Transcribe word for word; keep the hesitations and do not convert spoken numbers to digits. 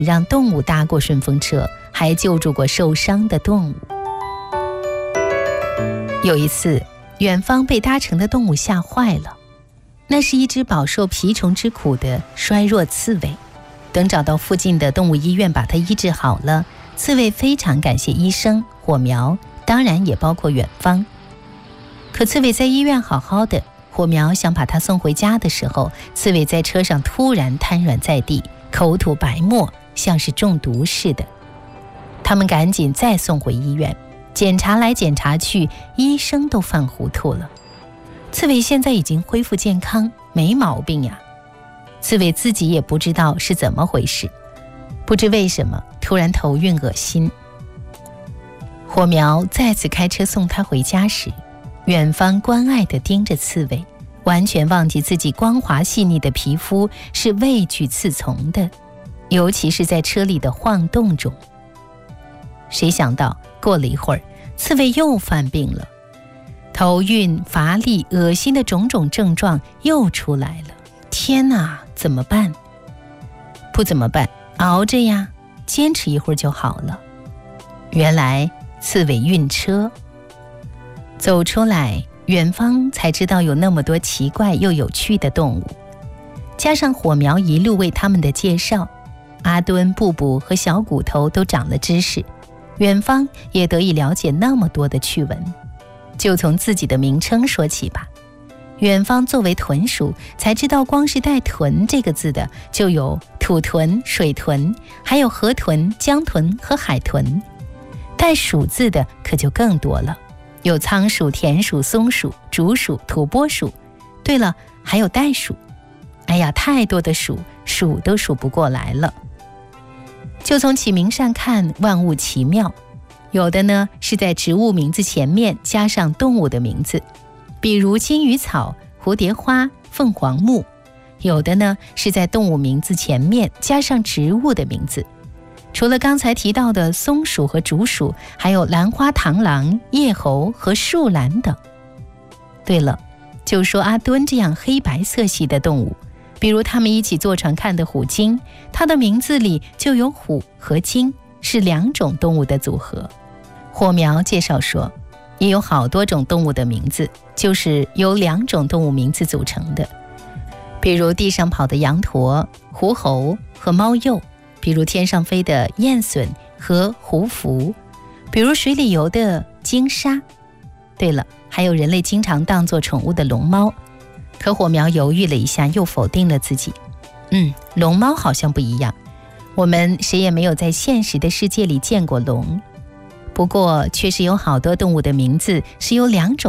让动物搭过顺风车，还救助过受伤的动物。有一次，远方被搭乘的动物吓坏了，那是一只饱受蜱虫之苦的衰弱刺猬。等找到附近的动物医院把它医治好了，刺猬非常感谢医生、火苗，当然也包括远方。可刺猬在医院好好的，火苗想把它送回家的时候，刺猬在车上突然瘫软在地，口吐白沫，像是中毒似的。他们赶紧再送回医院，检查来检查去，医生都犯糊涂了。刺猬现在已经恢复健康，没毛病呀。刺猬自己也不知道是怎么回事，不知为什么突然头晕恶心。火苗再次开车送他回家时，远方关爱地盯着刺猬，完全忘记自己光滑细腻的皮肤是畏惧刺丛的，尤其是在车里的晃动中。谁想到过了一会儿，刺猬又犯病了，头晕、乏力、恶心的种种症状又出来了。天哪，怎么办？不怎么办，熬着呀，坚持一会儿就好了。原来刺猬晕车。走出来，远方才知道有那么多奇怪又有趣的动物，加上火苗一路为他们的介绍，阿敦、布布和小骨头都长了知识，远方也得以了解那么多的趣闻。就从自己的名称说起吧。远方作为豚属，才知道光是带豚这个字的就有土豚、水豚，还有河豚、江豚和海豚。带属字的可就更多了，有仓鼠、田鼠、松鼠、竹鼠、土拨鼠，对了，还有袋鼠。哎呀，太多的鼠，数都数不过来了。就从起名上看，万物奇妙。有的呢是在植物名字前面加上动物的名字，比如金鱼草、蝴蝶花、凤凰木；有的呢是在动物名字前面加上植物的名字，除了刚才提到的松鼠和竹鼠，还有兰花螳螂、叶猴和树懒等。对了，就说阿敦这样黑白色系的动物，比如他们一起坐船看的虎鲸，它的名字里就有虎和鲸，是两种动物的组合。火苗介绍说，也有好多种动物的名字就是由两种动物名字组成的，比如地上跑的羊驼、狐猴和猫鼬，比如天上飞的雁隼和狐蝠，比如水里游的鲸鲨。对了，还有人类经常当作宠物的龙猫。可火苗犹豫了一下，又否定了自己。嗯，龙猫好像不一样，我们谁也没有在现实的世界里见过龙。不过确实有好多动物的名字是由两种